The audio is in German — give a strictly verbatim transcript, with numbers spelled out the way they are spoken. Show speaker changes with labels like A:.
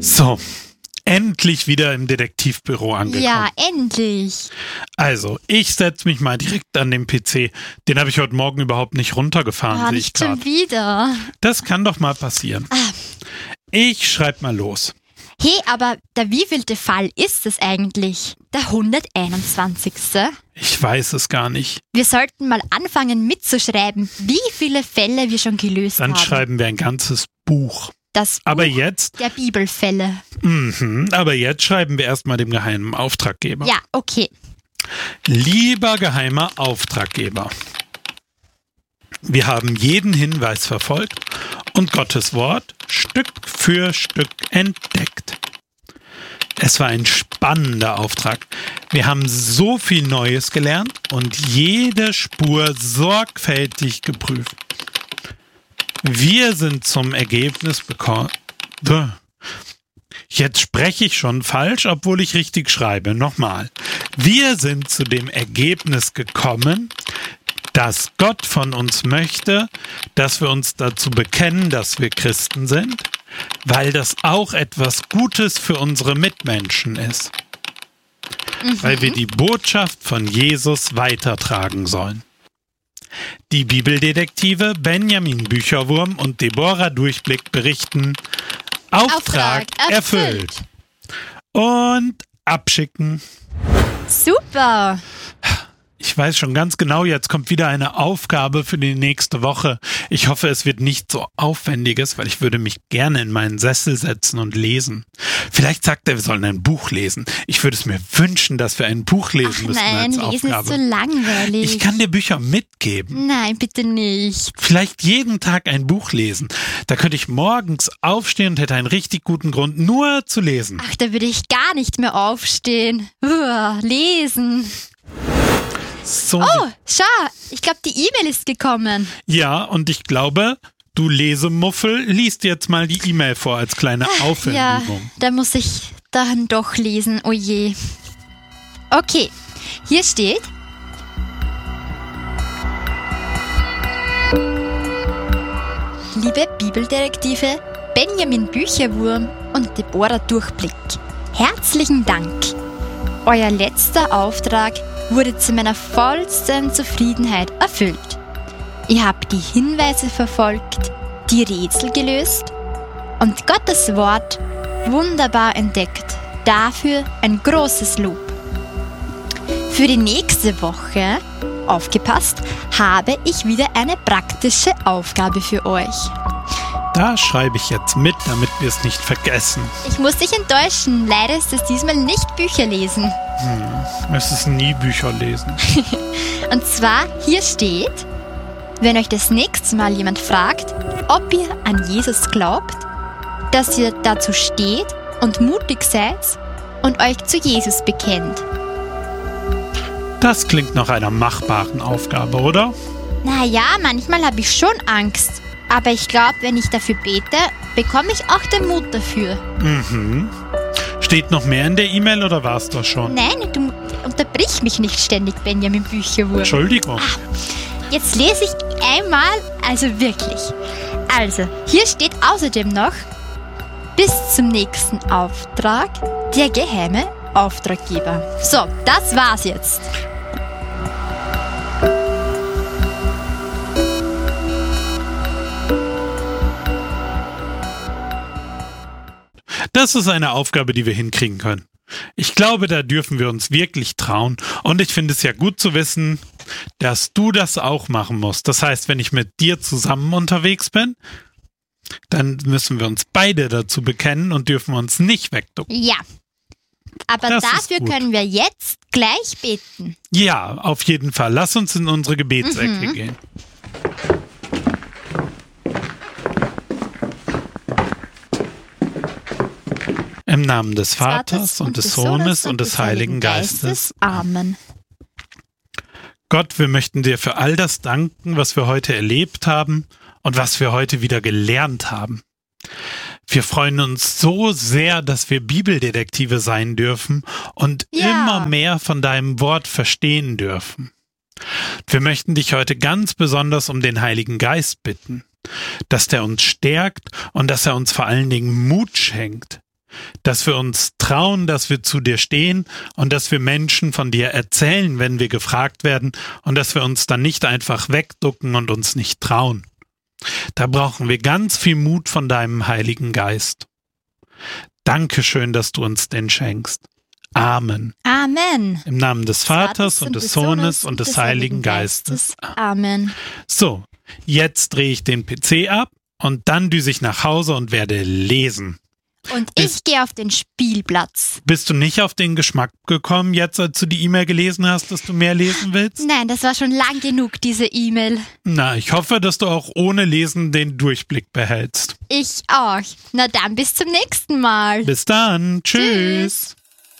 A: So, endlich wieder im Detektivbüro angekommen.
B: Ja, endlich.
A: Also, ich setze mich mal direkt an den P C. Den habe ich heute Morgen überhaupt nicht runtergefahren,
B: Ah,
A: sehe ich
B: nicht schon
A: gerade.
B: wieder.
A: Das kann doch mal passieren.
B: Ah.
A: Ich schreibe mal los.
B: Hey, aber der wievielte Fall ist es eigentlich? Der hunderteinundzwanzigste?
A: Ich weiß es gar nicht.
B: Wir sollten mal anfangen mitzuschreiben, wie viele Fälle wir schon gelöst
A: Dann
B: haben.
A: schreiben wir ein ganzes Buch.
B: Das Buch
A: Aber jetzt,
B: der Bibelfälle.
A: mhm, aber jetzt schreiben wir erstmal dem geheimen Auftraggeber.
B: Ja, okay.
A: Lieber geheimer Auftraggeber, wir haben jeden Hinweis verfolgt und Gottes Wort Stück für Stück entdeckt. Es war ein spannender Auftrag. Wir haben so viel Neues gelernt und jede Spur sorgfältig geprüft. Wir sind zum Ergebnis bekommen. Jetzt spreche ich schon falsch, obwohl ich richtig schreibe. Nochmal. Wir sind zu dem Ergebnis gekommen, dass Gott von uns möchte, dass wir uns dazu bekennen, dass wir Christen sind, weil das auch etwas Gutes für unsere Mitmenschen ist. Mhm. Weil wir die Botschaft von Jesus weitertragen sollen. Die Bibeldetektive Benjamin Bücherwurm und Deborah Durchblick berichten: Auftrag, Auftrag erfüllt. erfüllt. Und abschicken.
B: Super.
A: Ich weiß schon ganz genau, jetzt kommt wieder eine Aufgabe für die nächste Woche. Ich hoffe, es wird nicht so aufwendiges, weil ich würde mich gerne in meinen Sessel setzen und lesen. Vielleicht sagt er, wir sollen ein Buch lesen. Ich würde es mir wünschen, dass wir ein Buch lesen
B: Ach
A: müssen
B: nein,
A: als
B: lesen
A: Aufgabe.
B: ist so langweilig.
A: Ich kann dir Bücher mitgeben.
B: Nein, bitte nicht.
A: Vielleicht jeden Tag ein Buch lesen. Da könnte ich morgens aufstehen und hätte einen richtig guten Grund, nur zu lesen.
B: Ach, da würde ich gar nicht mehr aufstehen. Uah, lesen.
A: So.
B: Oh, schau, ich glaube, die E-Mail ist gekommen.
A: Ja, und ich glaube, du Lesemuffel liest jetzt mal die E-Mail vor als kleine Aufwärmübung.
B: Ja, da muss ich dann doch lesen, oh je. Okay, hier steht: Liebe Bibeldetektive Benjamin Bücherwurm und Deborah Durchblick, herzlichen Dank. Euer letzter Auftrag wurde zu meiner vollsten Zufriedenheit erfüllt. Ihr habt die Hinweise verfolgt, die Rätsel gelöst und Gottes Wort wunderbar entdeckt. Dafür ein großes Lob. Für die nächste Woche, aufgepasst, habe ich wieder eine praktische Aufgabe für euch.
A: Da schreibe ich jetzt mit, damit wir es nicht vergessen.
B: Ich muss dich enttäuschen, leider ist es diesmal nicht Bücher lesen.
A: Hm, es ist nie Bücher lesen.
B: Und zwar, hier steht: Wenn euch das nächste Mal jemand fragt, ob ihr an Jesus glaubt, dass ihr dazu steht und mutig seid und euch zu Jesus bekennt.
A: Das klingt nach einer machbaren Aufgabe, oder?
B: Naja, manchmal habe ich schon Angst. Aber ich glaube, wenn ich dafür bete, bekomme ich auch den Mut dafür.
A: Mhm. Steht noch mehr in der E-Mail oder war es das schon?
B: Nein, du unterbrich mich nicht ständig, Benjamin Bücherwurm.
A: Entschuldigung.
B: Ah, jetzt lese ich einmal, also wirklich. Also, hier steht außerdem noch: Bis zum nächsten Auftrag, der geheime Auftraggeber. So, das war's jetzt.
A: Das ist eine Aufgabe, die wir hinkriegen können. Ich glaube, da dürfen wir uns wirklich trauen. Und ich finde es ja gut zu wissen, dass du das auch machen musst. Das heißt, wenn ich mit dir zusammen unterwegs bin, dann müssen wir uns beide dazu bekennen und dürfen uns nicht wegducken.
B: Ja, aber
A: Das ist
B: dafür
A: gut.
B: können wir jetzt gleich beten.
A: Ja, auf jeden Fall. Lass uns in unsere Gebetsecke
B: Mhm.
A: gehen. Im Namen des Vaters und des Sohnes und des Heiligen Geistes.
B: Amen.
A: Gott, wir möchten dir für all das danken, was wir heute erlebt haben und was wir heute wieder gelernt haben. Wir freuen uns so sehr, dass wir Bibeldetektive sein dürfen und
B: Ja.
A: immer mehr von deinem Wort verstehen dürfen. Wir möchten dich heute ganz besonders um den Heiligen Geist bitten, dass der uns stärkt und dass er uns vor allen Dingen Mut schenkt. dass wir uns trauen, dass wir zu dir stehen und dass wir Menschen von dir erzählen, wenn wir gefragt werden und dass wir uns dann nicht einfach wegducken und uns nicht trauen. Da brauchen wir ganz viel Mut von deinem Heiligen Geist. Dankeschön, dass du uns den schenkst. Amen.
B: Amen.
A: Im Namen des Vaters und des Sohnes und des Heiligen Geistes.
B: Amen.
A: So, jetzt drehe ich den P C ab und dann düse ich nach Hause und werde lesen.
B: Und ich gehe auf den Spielplatz.
A: Bist du nicht auf den Geschmack gekommen, jetzt als du die E-Mail gelesen hast, dass du mehr lesen willst?
B: Nein, das war schon lang genug, diese E-Mail.
A: Na, ich hoffe, dass du auch ohne Lesen den Durchblick behältst.
B: Ich auch. Na dann, bis zum nächsten Mal.
A: Bis dann. Tschüss.
B: Tschüss.